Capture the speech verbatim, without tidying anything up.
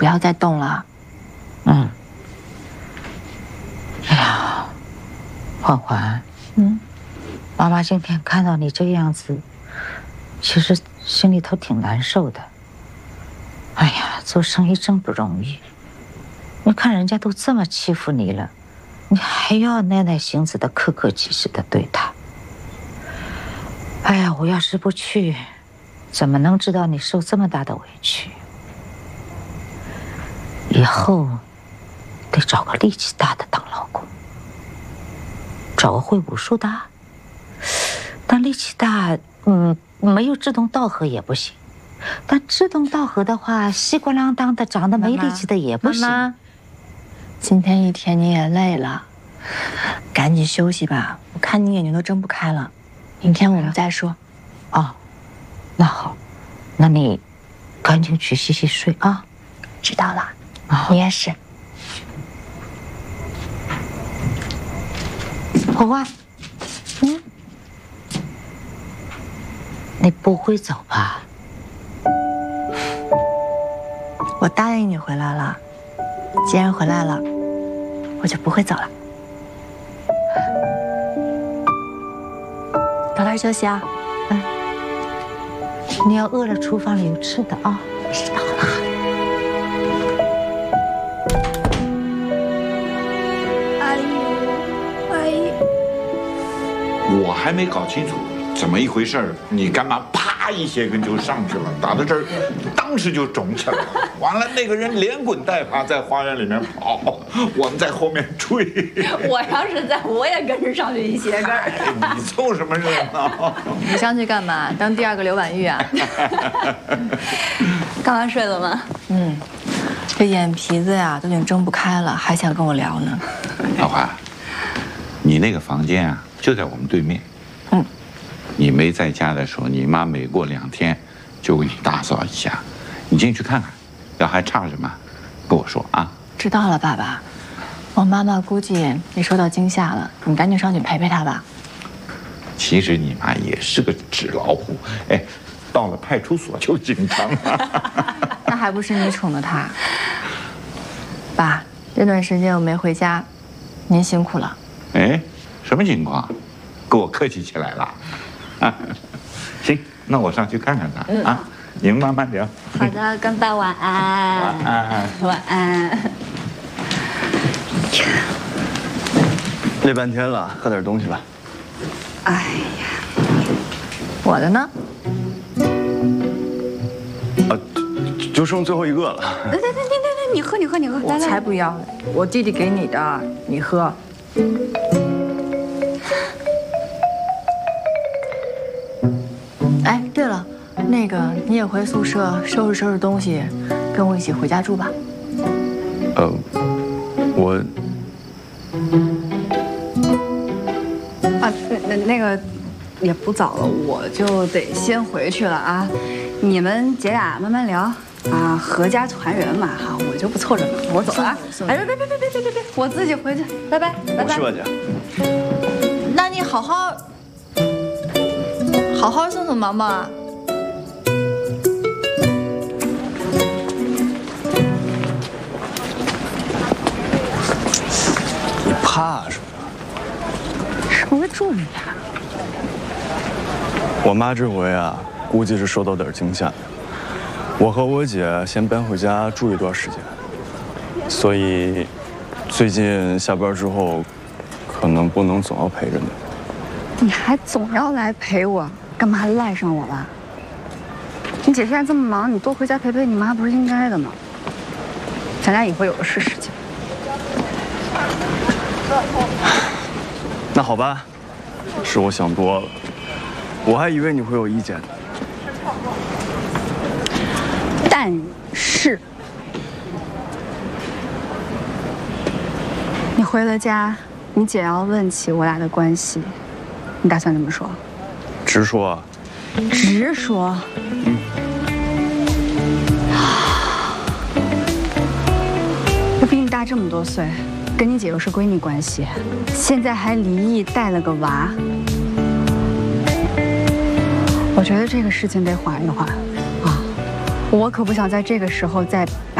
不要再动了。 嗯。哎呀，欢欢， 嗯， 妈妈今天看到你这个样子，其实心里头挺难受的。哎呀，做生意真不容易。你看人家都这么欺负你了，你还要耐耐性子的、客客气气的对他。哎呀，我要是不去，怎么能知道你受这么大的委屈？以后得找个力气大的当老公，找个会武术的，但力气大，嗯，没有志同道合也不行。但志同道合的话，稀瓜啷当的长得没力气的也不行。 妈妈，今天一天你也累了，赶紧休息吧。我看你眼睛都睁不开了，明天我们再说。 哦，那好，那你赶紧去洗洗睡啊。 知道了， 哦、 你也是。 欢欢，嗯，你不会走吧？ 我答应你回来了，既然回来了，我就不会走了。早点休息啊。 嗯，你要饿了，厨房里有吃的啊。 知道了。阿姨，阿姨， 我还没搞清楚怎么一回事儿，你干嘛啪一鞋跟就上去了，打到这儿，当时就肿起来了。完了，那个人连滚带爬在花园里面跑，我们在后面追。 我要是在，我也跟着上去一鞋跟儿。 哎，你凑什么热闹？ 你上去干嘛？当第二个刘婉玉啊？刚刚睡了吗？ 嗯，这眼皮子呀都已经睁不开了，还想跟我聊呢。 老花，你那个房间啊就在我们对面。 嗯。 你没在家的时候，你妈每过两天就给你打扫一下，你进去看看，要还差什么，跟我说啊。 知道了，爸爸。我妈妈估计也受到惊吓了，你赶紧上去陪陪她吧。 其实你妈也是个纸老虎，哎，到了派出所就紧张了。 那还不是你宠的她。爸，这段时间我没回家，您辛苦了。 哎，什么情况？跟我客气起来了。啊，行，那我上去看看他、嗯、啊，你们慢慢聊。 好的，跟爸晚安。 晚安。 晚安。 累半天了，喝点东西吧。 哎呀， 我的呢？ 啊，就剩最后一个了。 来来来，来来，你喝，你喝，你喝。 我才不要呢！我弟弟给你的，你喝。哎，对了，那个你也回宿舍收拾收拾东西，跟我一起回家住吧。 呃，我啊，那那个也不早了，我就得先回去了啊。你们姐俩慢慢聊啊，合家团圆嘛哈，我就不凑热闹，我走了啊。哎，别别别别别别别别，我自己回去，拜拜拜拜。 我去吧，姐。 那你好好好好送送毛毛啊。 你怕什么？ 稍微注意点。 我妈这回啊，估计是受到点惊吓。我和我姐先搬回家住一段时间，所以最近下班之后，可能不能总要陪着你。 你还总要来陪我，干嘛赖上我了？你姐现在这么忙，你多回家陪陪你妈不是应该的吗？咱俩以后有的是时间。 那好吧，是我想多了，我还以为你会有意见呢。 但是，你回了家，你姐要问起我俩的关系，你打算怎么说？ 直说啊。 直说。嗯。我比你大这么多岁，跟你姐又是闺蜜关系，现在还离异带了个娃，我觉得这个事情得缓一缓啊！我可不想在这个时候再